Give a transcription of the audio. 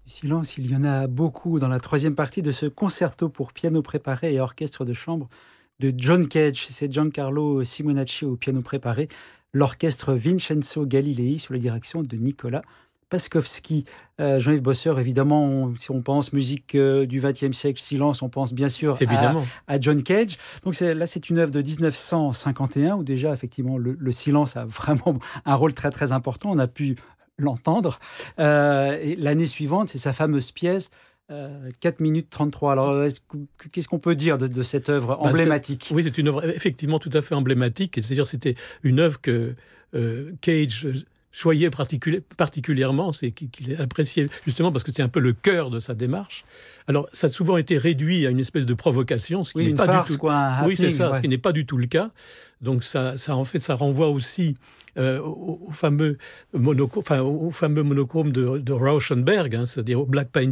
Du silence, il y en a beaucoup dans la troisième partie de ce concerto pour piano préparé et orchestre de chambre de John Cage. C'est Giancarlo Simonacci au piano préparé, l'orchestre Vincenzo Galilei sous la direction de Nicolas Paskowski. Jean-Yves Bosseur, évidemment, si on pense musique du XXe siècle, silence, on pense bien sûr Évidemment. à John Cage. Donc là, c'est une œuvre de 1951 où déjà, effectivement, le silence a vraiment un rôle très très important. On a pu l'entendre. Et l'année suivante, c'est sa fameuse pièce 4 minutes 33. Alors, qu'est-ce qu'on peut dire de cette œuvre emblématique ? Oui, c'est une œuvre effectivement tout à fait emblématique. C'est-à-dire c'était une œuvre que Cage choyait particulièrement, qu'il appréciait justement parce que c'était un peu le cœur de sa démarche. Alors, ça a souvent été réduit à une espèce de provocation, ce qui n'est pas farce, du tout. quoi, Oui, c'est ça, ouais. ce qui n'est pas du tout le cas. Donc, ça renvoie aussi au fameux monochrome de Rauschenberg, c'est-à-dire au black painting.